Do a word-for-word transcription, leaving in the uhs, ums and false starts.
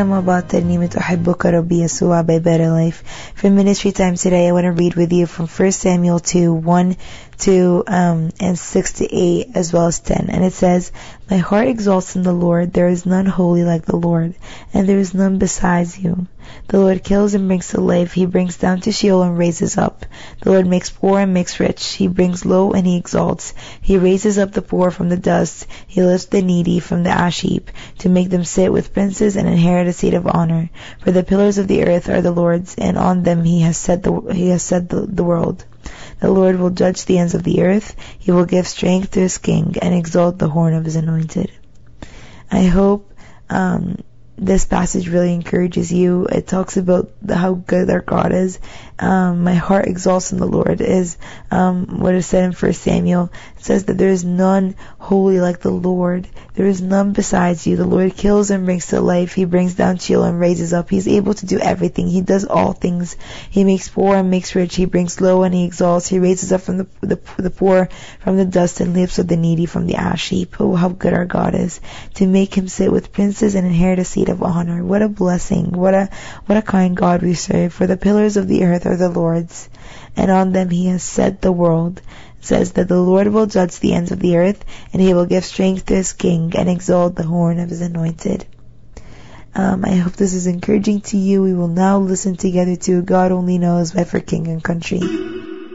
about ترنيمة أحبك ربي يسوع by Better Life. For ministry time today, I want to read with you from First Samuel two, one, two, um, and six to eight, as well as ten. And it says, My heart exalts in the Lord. There is none holy like the Lord, and there is none besides you. The Lord kills and brings to life. He brings down to Sheol and raises up. The Lord makes poor and makes rich. He brings low and he exalts. He raises up the poor from the dust. He lifts the needy from the ash heap, to make them sit with princes and inherit a seat of honor. For the pillars of the earth are the Lord's, and on them he has set the, he has set the, the world. The Lord will judge the ends of the earth. He will give strength to his king and exalt the horn of his anointed. I hope um, this passage really encourages you. It talks about the, how good our God is. Um, my heart exalts in the Lord is um, what is said in First Samuel. It says that there is none holy like the Lord. There is none besides you. The Lord kills and brings to life. He brings down Sheol and raises up. He's able to do everything. He does all things. He makes poor and makes rich. He brings low and he exalts. He raises up from the, the, the poor from the dust and lifts up the needy from the ash heap. Oh, how good our God is, to make him sit with princes and inherit a seat of honor. What a blessing. What a, what a kind God we serve. For the pillars of the earth are the Lord's, and on them he has set the world. It says that the Lord will judge the ends of the earth, and he will give strength to his king and exalt the horn of his anointed. Um, I hope this is encouraging to you. We will now listen together to God Only Knows by For King and Country.